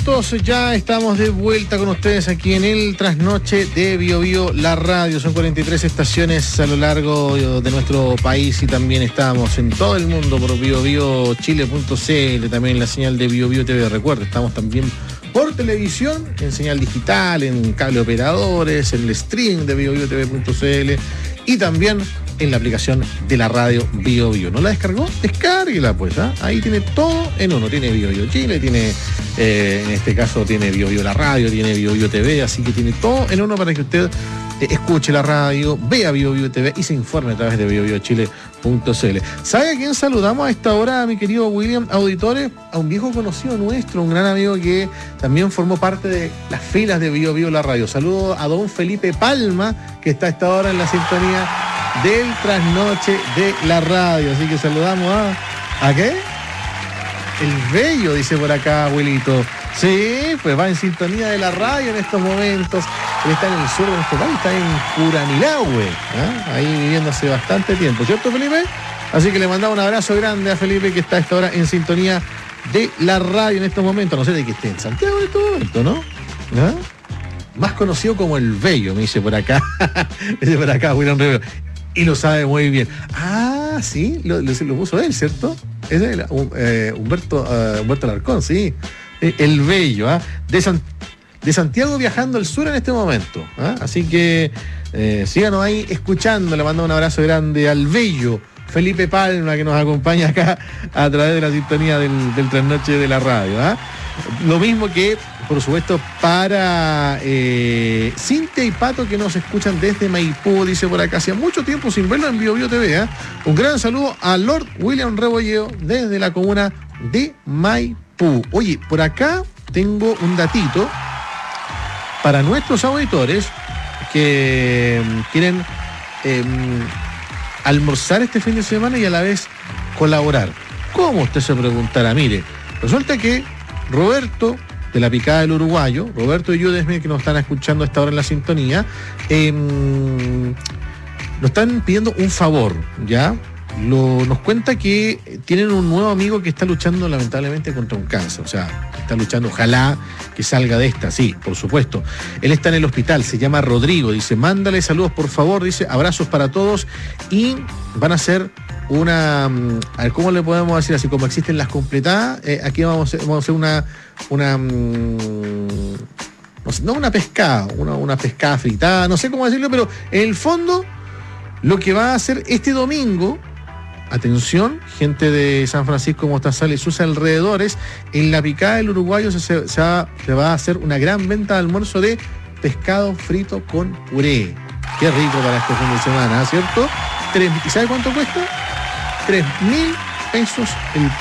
minutos, ya estamos de vuelta con ustedes aquí en el Trasnoche de Bio Bio, la radio. Son 43 estaciones a lo largo de nuestro país y también estamos en todo el mundo por biobiochile.cl, también en la señal de Bio Bio TV. Recuerda, estamos también por televisión, en señal digital, en cable operadores, en el stream de biobiotv.cl y también en la aplicación de la radio Bio Bio. ¿No la descargó? Descárguela pues, ¿ah? Ahí tiene todo en uno. Tiene Bio Bio Chile, tiene, en este caso tiene Bio Bio la radio, tiene Bio Bio TV, así que tiene todo en uno para que usted escuche la radio, vea Bio Bio TV y se informe a través de biobiochile.cl. ¿Sabe a quién saludamos a esta hora, mi querido William? Auditores, a un viejo conocido nuestro, un gran amigo que también formó parte de las filas de Bio Bio la radio. Saludo a don Felipe Palma, que está a esta hora en la sintonía del Trasnoche de la radio. Así que saludamos ¿a qué? El Bello, dice por acá, abuelito. Sí, pues va en sintonía de la radio en estos momentos. Él está en el sur de nuestro país, está en Curanilahue, ahí viviendo hace bastante tiempo, ¿cierto, Felipe? Así que le mandamos un abrazo grande a Felipe, que está a esta hora en sintonía de la radio en estos momentos. No sé de que esté en Santiago en este momento, ¿no? ¿Ah? Más conocido como el Bello, me dice por acá. Me dice por acá, William Rivero. Y lo sabe muy bien. Ah, sí, lo puso él, ¿cierto? Es él, Humberto Alarcón, sí. El Bello, de Santiago viajando al sur en este momento. Así que síganos ahí escuchando. Le mando un abrazo grande al Bello Felipe Palma, que nos acompaña acá a través de la sintonía del Trasnoche de la radio. Lo mismo que, por supuesto, para Cintia y Pato, que nos escuchan desde Maipú, dice por acá. Hacía mucho tiempo sin verlo en Bio Bio TV. Un gran saludo a Lord William Rebolleo desde la comuna de Maipú. Oye, por acá tengo un datito para nuestros auditores que quieren almorzar este fin de semana y a la vez colaborar. ¿Cómo? Usted se preguntará. Mire, resulta que Roberto de la Picada del Uruguayo, Roberto y Judesme, que nos están escuchando a esta hora en la sintonía, nos están pidiendo un favor, ¿ya? Nos cuenta que tienen un nuevo amigo que está luchando lamentablemente contra un cáncer. O sea, está luchando, ojalá que salga de esta, sí, por supuesto. Él está en el hospital, se llama Rodrigo, dice, mándale saludos por favor, dice, abrazos para todos, y van a hacer una, a ver, ¿cómo le podemos decir? Así como existen las completadas, aquí vamos a hacer una pescada, una pescada fritada, no sé cómo decirlo, pero en el fondo lo que va a hacer este domingo, atención, gente de San Francisco, Mostazal y sus alrededores, en la Picada del Uruguayo se va a hacer una gran venta de almuerzo de pescado frito con puré. Qué rico para este fin de semana, ¿cierto? ¿Y sabe cuánto cuesta? 3.000 pesos el